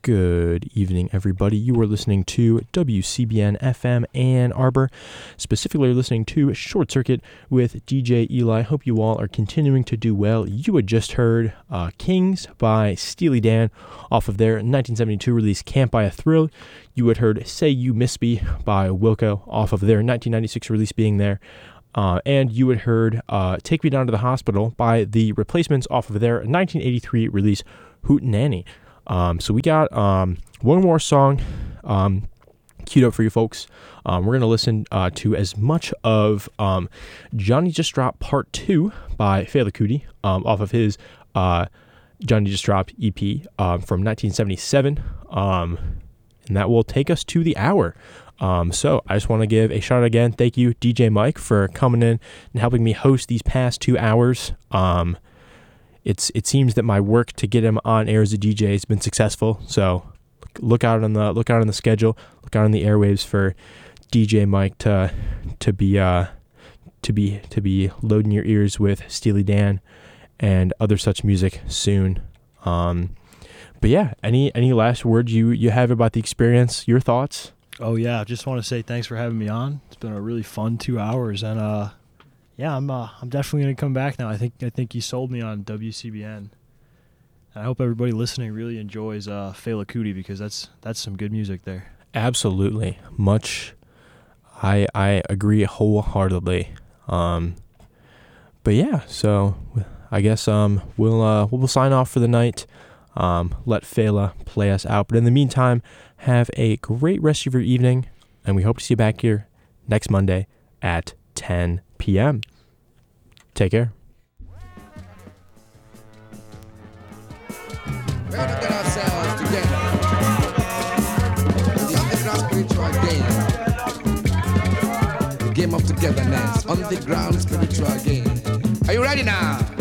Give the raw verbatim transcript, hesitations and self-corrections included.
Good evening, everybody. You are listening to W C B N F M Ann Arbor, specifically listening to Short Circuit with D J Eli. Hope you all are continuing to do well. You had just heard uh, Kings by Steely Dan off of their nineteen seventy-two release Can't Buy a Thrill. You had heard Say You Miss Me by Wilco off of their nineteen ninety-six release Being There. Uh, and you had heard uh, Take Me Down to the Hospital by The Replacements off of their nineteen eighty-three release Hootenanny. Um, so we got um, one more song um, queued up for you folks. Um, we're going to listen uh, to as much of um, Johnny Just Dropped Part two by Fela Kuti um, off of his uh, Johnny Just Dropped E P um, from nineteen seventy-seven. Um, and that will take us to the hour. Um, so I just want to give a shout out again. Thank you, D J Mike, for coming in and helping me host these past two hours. Um, It's it seems that my work to get him on air as a D J has been successful. So look out on the look out on the schedule, look out on the airwaves for D J Mike to to be uh to be to be loading your ears with Steely Dan and other such music soon. Um, but yeah, any any last words you you have about the experience? Your thoughts? Oh yeah, just want to say thanks for having me on. It's been a really fun two hours, and uh. Yeah, I'm uh, I'm definitely gonna come back now. I think I think you sold me on W C B N. And I hope everybody listening really enjoys uh, Fela Kuti, because that's that's some good music there. Absolutely, much. I I agree wholeheartedly. Um, but yeah, so I guess um we'll uh we'll sign off for the night. Um, let Fela play us out. But in the meantime, have a great rest of your evening, and we hope to see you back here next Monday at ten p.m. Take care. We're going to get ourselves together. The underground spiritual game. The game of togetherness. Underground spiritual game. Are you ready now?